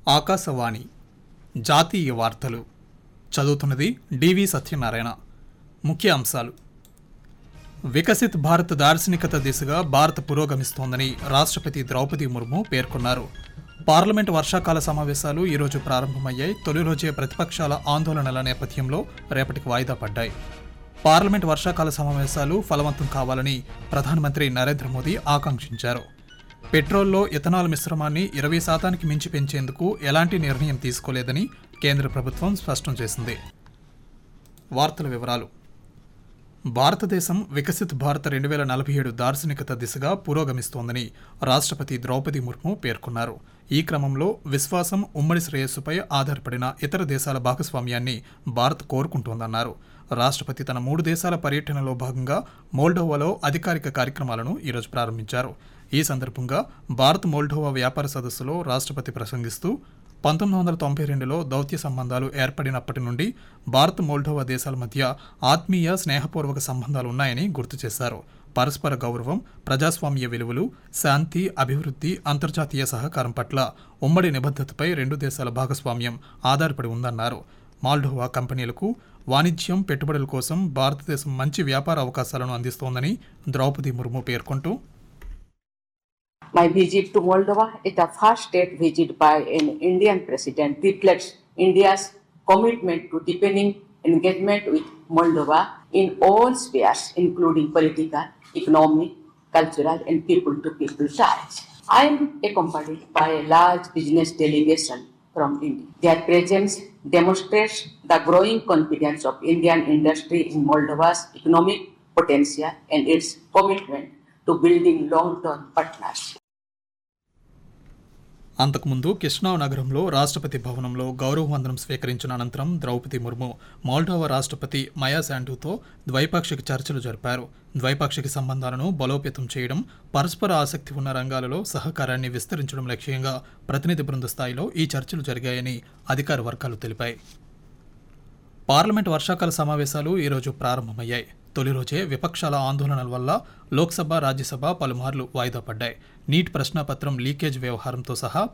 ఆకాశవాణి జాతీయ వార్తలు చదువుతున్నది డివి సత్యనారాయణ. ముఖ్య అంశాలు: వికసిత్ భారత్ దార్శనికత దిశగా భారత్ పురోగమిస్తోందని రాష్ట్రపతి ద్రౌపది ముర్ము పేర్కొన్నారు. పార్లమెంట్ వర్షాకాల సమావేశాలు ఈరోజు ప్రారంభమయ్యాయి. తొలి రోజే ప్రతిపక్షాల ఆందోళనల నేపథ్యంలో రేపటికి వాయిదా పడ్డాయి. పార్లమెంట్ వర్షాకాల సమావేశాలు ఫలవంతం కావాలని ప్రధానమంత్రి నరేంద్ర మోదీ ఆకాంక్షించారు. పెట్రోల్లో ఇథనాల్ మిశ్రమాన్ని 20% మించి పెంచేందుకు ఎలాంటి నిర్ణయం తీసుకోలేదని కేంద్ర ప్రభుత్వం స్పష్టం చేసింది. వార్తల వివరాలు: భారతదేశం వికసిత్ భారత్ 2047 దార్శనికత దిశగా పురోగమిస్తోందని రాష్ట్రపతి ద్రౌపది ముర్ము పేర్కొన్నారు. ఈ క్రమంలో విశ్వాసం, ఉమ్మడి శ్రేయస్సుపై ఆధారపడిన ఇతర దేశాల భాగస్వామ్యాన్ని భారత్ కోరుకుంటోందన్నారు. రాష్ట్రపతి తన 3 దేశాల పర్యటనలో భాగంగా మోల్డోవాలో అధికారిక కార్యక్రమాలను ఈరోజు ప్రారంభించారు. ఈ సందర్భంగా భారత్ మోల్డోవా వ్యాపార సదస్సులో రాష్ట్రపతి ప్రసంగిస్తూ 1992లో దౌత్య సంబంధాలు ఏర్పడినప్పటి నుండి భారత్ మోల్డోవా దేశాల మధ్య ఆత్మీయ, స్నేహపూర్వక సంబంధాలు ఉన్నాయని గుర్తు చేశారు. పరస్పర గౌరవం, ప్రజాస్వామ్య విలువలు, శాంతి, అభివృద్ధి, అంతర్జాతీయ సహకారం పట్ల ఉమ్మడి నిబద్ధతపై 2 దేశాల భాగస్వామ్యం ఆధారపడి ఉందన్నారు. మాల్డోవా కంపెనీలకు వాణిజ్యం, పెట్టుబడుల కోసం భారతదేశం మంచి వ్యాపార అవకాశాలను అందిస్తోందని ద్రౌపది ముర్ము పేర్కొంటూ, My visit to Moldova is the first state visit by an Indian president reflects India's commitment to deepening engagement with Moldova in all spheres, including political, economic, cultural, and people-to-people ties. I am accompanied by a large business delegation from India. Their presence demonstrates the growing confidence of Indian industry in Moldova's economic potential and its commitment to building long-term partnerships. అంతకుముందు కిష్నావ్ నగరంలో రాష్ట్రపతి భవనంలో గౌరవ వందనం స్వీకరించిన అనంతరం Draupadi Murmu Moldova రాష్ట్రపతి మయా శాండుతో ద్వైపాక్షిక చర్చలు జరిపారు. ద్వైపాక్షిక సంబంధాలను బలోపేతం చేయడం, పరస్పర ఆసక్తి ఉన్న రంగాలలో సహకారాన్ని విస్తరించడం లక్ష్యంగా ప్రతినిధి బృంద స్థాయిలో ఈ చర్చలు జరిగాయని అధికార వర్గాలు తెలిపాయి. పార్లమెంట్ వర్షాకాల సమావేశాలు ఈరోజు ప్రారంభమయ్యాయి. తొలి రోజే విపక్షాల ఆందోళనల వల్ల లోక్సభ, రాజ్యసభ పలుమార్లు వాయిదా పడ్డాయి. నీట్ ప్రశ్నాపత్రం లీకేజ్ వ్యవహారంతో సహా